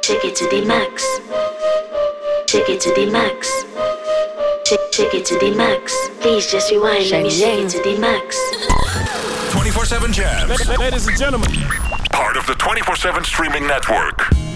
Take it to the max. Take it to the max. Take it to the max. Please just rewind. Let me take it to the max. 24/7 Jams. Ladies and gentlemen. Part of the 24/7 streaming network.